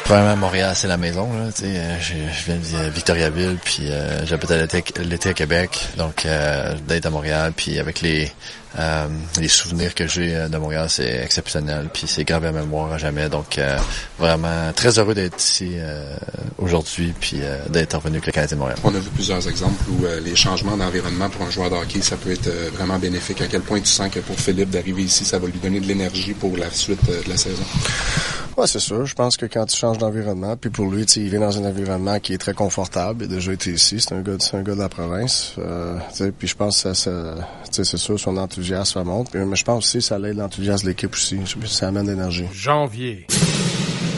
Premièrement, Montréal, c'est la maison. Là, je viens de Victoriaville, puis j'habite l'été à Québec. Donc, d'être à Montréal, puis avec les souvenirs que j'ai de Montréal, c'est exceptionnel. Puis c'est gravé à mémoire à jamais. Donc, vraiment très heureux d'être ici aujourd'hui, puis d'être revenu avec le Canadien de Montréal. On a vu plusieurs exemples où les changements d'environnement pour un joueur de hockey, ça peut être vraiment bénéfique. À quel point tu sens que pour Philippe d'arriver ici, ça va lui donner de l'énergie pour la suite de la saison? Ouais, c'est sûr. Je pense que quand tu changes d'environnement, puis pour lui, il vient dans un environnement qui est très confortable. Il a déjà été ici. C'est un gars de la province. Puis je pense que c'est sûr, son enthousiasme monte. Mais je pense aussi que ça l'aide l'enthousiasme de l'équipe aussi. Ça amène de l'énergie. Janvier.